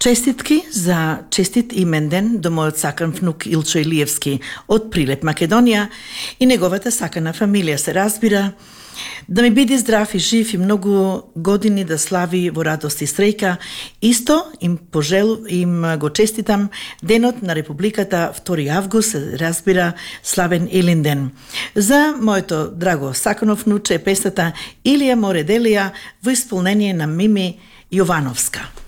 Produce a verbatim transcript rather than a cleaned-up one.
Честитки за честит именден до мојот сакан внук Илчо Илиевски од Прилеп, Македонија, и неговата сакана фамилија, се разбира, да ми биде здрав и жив и многу години да слави во радост и среќа. Исто им пожел, им го честитам денот на Републиката втори август, се разбира, славен Елинден. За моето драго сакано внуче песната Илија Море Делија во исполнение на Мими Јовановска.